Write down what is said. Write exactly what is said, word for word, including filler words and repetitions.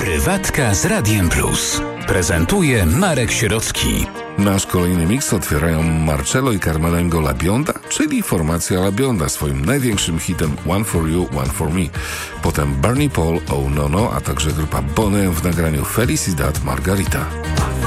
Prywatka z Radiem Plus. Prezentuje Marek Sierocki. Nasz kolejny miks otwierają Marcello i Carmenengo La Bionda, czyli formacja La Bionda swoim największym hitem One for You, One for Me. Potem Barney Paul, Oh No No, a także grupa Boney w nagraniu Felicidad Margarita.